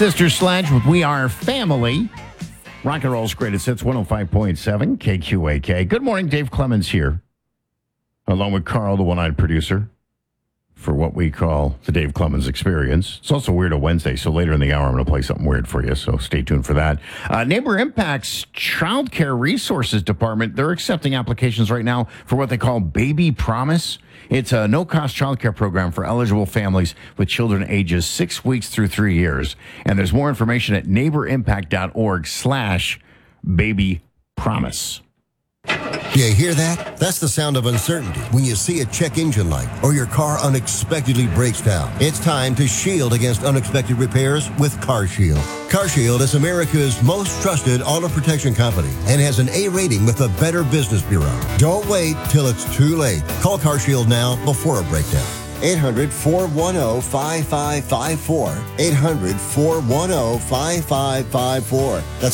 Sister Sledge with We Are Family. Rock and Roll's greatest hits, 105.7 KQAK. Good morning, Dave Clemens here, along with Carl, the one-eyed producer, for what we call the Dave Clemens Experience. It's also Weirdo Wednesday, so later in the hour I'm going to play something weird for you, so stay tuned for that. Neighbor Impact's Child Care Resources Department, they're accepting applications right now for what they call Baby Promise. It's a no-cost child care program for eligible families with children ages 6 weeks through 3 years. And there's more information at neighborimpact.org/babypromise. You hear that? That's the sound of uncertainty when you see a check engine light or your car unexpectedly breaks down. It's time to shield against unexpected repairs with CarShield. CarShield is America's most trusted auto protection company and has an A rating with the Better Business Bureau. Don't wait till it's too late. Call CarShield now before a breakdown. 800-410-5554. 800-410-5554. That's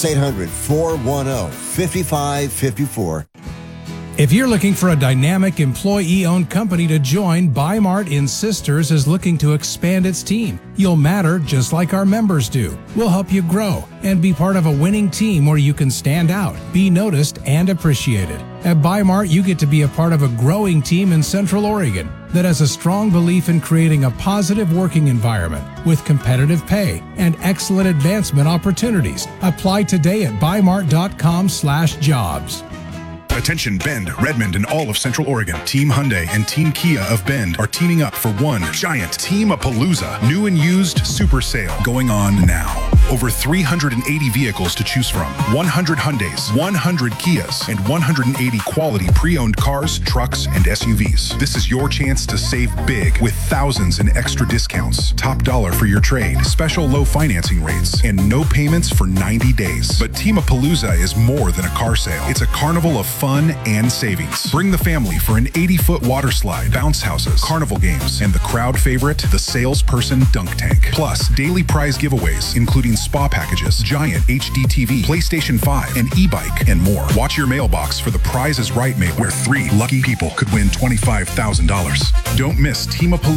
800-410-5554. If you're looking for a dynamic employee-owned company to join, Bi-Mart in Sisters is looking to expand its team. You'll matter just like our members do. We'll help you grow and be part of a winning team where you can stand out, be noticed, and appreciated. At Bi-Mart, you get to be a part of a growing team in Central Oregon that has a strong belief in creating a positive working environment with competitive pay and excellent advancement opportunities. Apply today at bimart.com/jobs. Attention Bend, Redmond, and all of Central Oregon. Team Hyundai and Team Kia of Bend are teaming up for one giant Team-A-Palooza new and used super sale going on now. Over 380 vehicles to choose from. 100 Hyundais, 100 Kias, and 180 quality pre-owned cars, trucks, and SUVs. This is your chance to save big with thousands in extra discounts, top dollar for your trade, special low financing rates, and no payments for 90 days. But Team-A-Palooza is more than a car sale. It's a carnival of fun and savings. Bring the family for an 80-foot water slide, bounce houses, carnival games, and the crowd favorite, the salesperson dunk tank. Plus, daily prize giveaways, including spa packages, giant HD TV, PlayStation 5, an e-bike, and more. Watch your mailbox for the Prize is Right mail, where 3 lucky people could win $25,000. Don't miss Team-A-Palooza